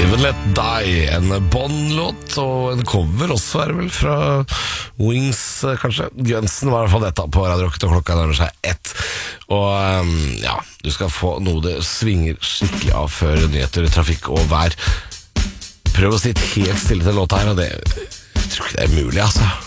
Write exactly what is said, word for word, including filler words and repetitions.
Live and Let Die, en Bond-låt og en cover også er det vel fra Wings, kanskje. Gunsen var i hvert fall dette på Radio Rock, og klokka nærmer seg ett. Og um, ja, du skal få noe det svinger skikkelig av før nyheter, trafikk og vær. Prøv å sitte helt stille til låta her, og det jeg tror ikke det er mulig, altså.